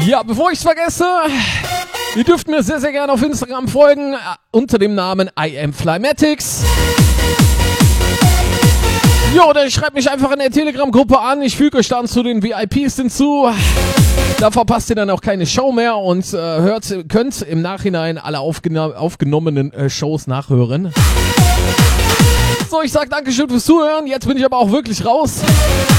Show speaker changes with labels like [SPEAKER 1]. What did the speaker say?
[SPEAKER 1] Ja, bevor ich es vergesse, ihr dürft mir sehr, sehr gerne auf Instagram folgen, unter dem Namen IamFlymatics. Jo, oder schreibt mich einfach in der Telegram-Gruppe an, ich füge euch dann zu den VIPs hinzu. Da verpasst ihr dann auch keine Show mehr und könnt im Nachhinein alle aufgenommenen Shows nachhören. So, ich sag Dankeschön fürs Zuhören, jetzt bin ich aber auch wirklich raus.